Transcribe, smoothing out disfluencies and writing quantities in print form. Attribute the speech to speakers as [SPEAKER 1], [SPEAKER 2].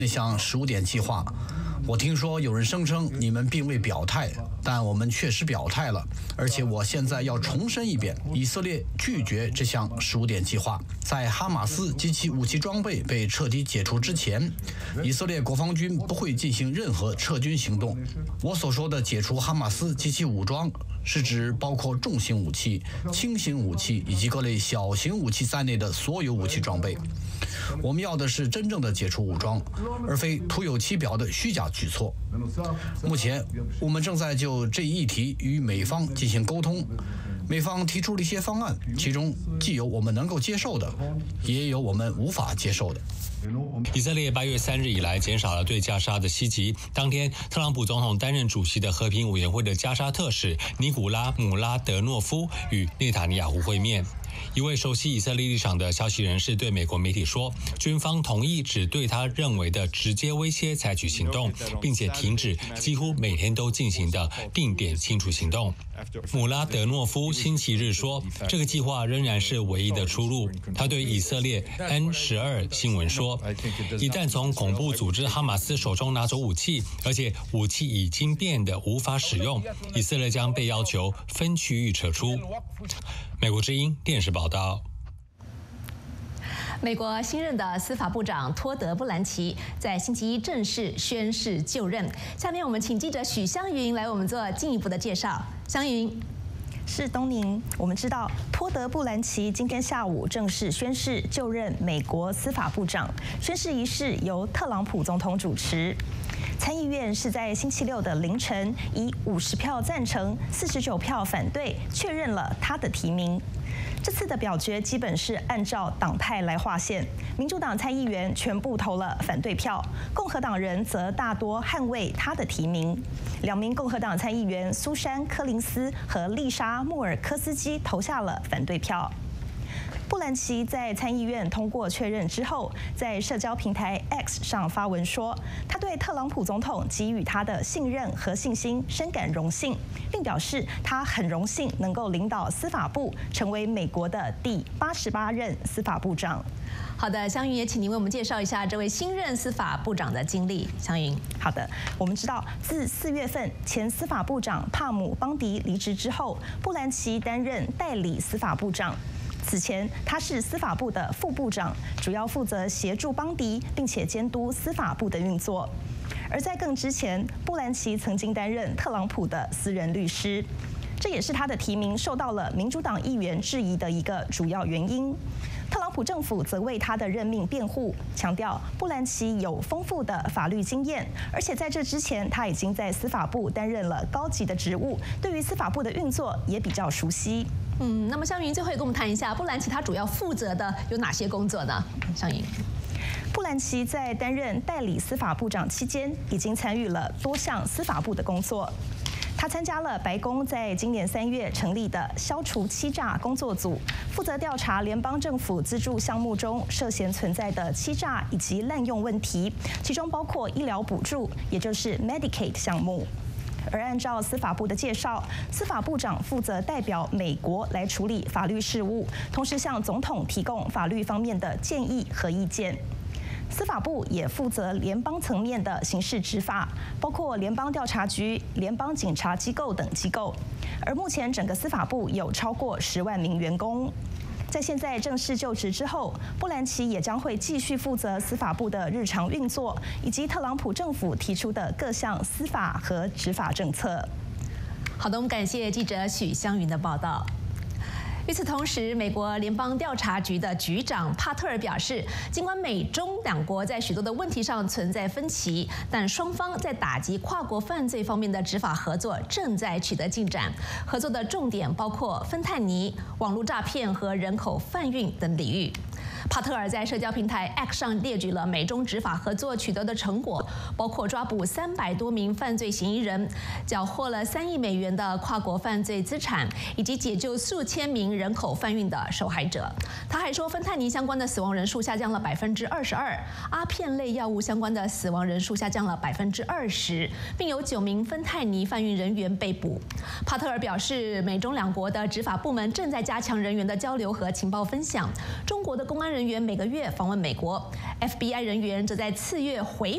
[SPEAKER 1] 那项15点计划。我听说有人声称你们并未表态，但我们确实表态了。而且我现在要重申一遍，以色列拒绝这项15点计划。在哈马斯及其武器装备被彻底解除之前，以色列国防军不会进行任何撤军行动。我所说的解除哈马斯及其武装，是指包括重型武器、轻型武器以及各类小型武器在内的所有武器装备。我们要的是真正的解除武装，而非徒有其表的虚假举措。目前，我们正在就这一议题与美方进行沟通。美方提出了一些方案，其中既有我们能够接受的，也有我们无法接受的。
[SPEAKER 2] 以色列8月3日以来减少了对加沙的袭击。当天，特朗普总统担任主席的和平委员会的加沙特使尼古拉·姆拉德诺夫与内塔尼亚胡会面。一位熟悉以色列立场的消息人士对美国媒体说，军方同意只对他认为的直接威胁采取行动，并且停止几乎每天都进行的定点清除行动。姆拉德诺夫星期日说，这个计划仍然是唯一的出路。他对以色列 N12 新闻说，一旦从恐怖组织哈马斯手中拿走武器，而且武器已经变得无法使用，以色列将被要求分区域撤出。美国之音电视报道。
[SPEAKER 3] 美国新任的司法部长托德·布兰奇在星期一正式宣誓就任。下面我们请记者许湘云来为我们做进一步的介绍。湘云。
[SPEAKER 4] 是东宁，我们知道托德·布兰奇今天下午正式宣誓就任美国司法部长，宣誓仪式由特朗普总统主持。参议院是在星期六的凌晨以50票赞成、49票反对确认了他的提名。这次的表决基本是按照党派来划线，民主党参议员全部投了反对票，共和党人则大多捍卫他的提名。2名共和党参议员苏珊·柯林斯和丽莎·穆尔科斯基投下了反对票。布兰奇在参议院通过确认之后，在社交平台 X 上发文说，他对特朗普总统给予他的信任和信心深感荣幸，并表示他很荣幸能够领导司法部，成为美国的第88任司法部长。
[SPEAKER 3] 好的，湘云也请您为我们介绍一下这位新任司法部长的经历。湘云，
[SPEAKER 4] 好的，我们知道自4月份前司法部长帕姆邦迪离职之后，布兰奇担任代理司法部长。此前，他是司法部的副部长，主要负责协助邦迪，并且监督司法部的运作。而在更之前，布兰奇曾经担任特朗普的私人律师，这也是他的提名受到了民主党议员质疑的一个主要原因。特朗普政府则为他的任命辩护，强调布兰奇有丰富的法律经验，而且在这之前他已经在司法部担任了高级的职务，对于司法部的运作也比较熟悉。
[SPEAKER 3] 那么湘云最后也跟我们谈一下，布兰奇他主要负责的有哪些工作呢？湘云。
[SPEAKER 4] 布兰奇在担任代理司法部长期间，已经参与了多项司法部的工作。他参加了白宫在今年3月成立的消除欺诈工作组，负责调查联邦政府资助项目中涉嫌存在的欺诈以及滥用问题，其中包括医疗补助，也就是 Medicaid 项目。而按照司法部的介绍，司法部长负责代表美国来处理法律事务，同时向总统提供法律方面的建议和意见。司法部也负责联邦层面的刑事执法，包括联邦调查局、联邦警察机构等机构。而目前整个司法部有超过10万名员工。在现在正式就职之后，布兰奇也将会继续负责司法部的日常运作，以及特朗普政府提出的各项司法和执法政策。
[SPEAKER 3] 好的，我们感谢记者许湘云的报道。与此同时，美国联邦调查局的局长帕特尔表示，尽管美中两国在许多的问题上存在分歧，但双方在打击跨国犯罪方面的执法合作正在取得进展。合作的重点包括芬太尼、网络诈骗和人口贩运等领域。帕特尔在社交平台 X 上列举了美中执法合作取得的成果，包括抓捕300多名犯罪嫌疑人，缴获了3亿美元的跨国犯罪资产，以及解救数千名人口贩运的受害者。他还说，芬太尼相关的死亡人数下降了22%，阿片类药物相关的死亡人数下降了20%，并有9名芬太尼贩运人员被捕。帕特尔表示，美中两国的执法部门正在加强人员的交流和情报分享。中国的公安人员每个月访问美国 ，FBI 人员则在次月回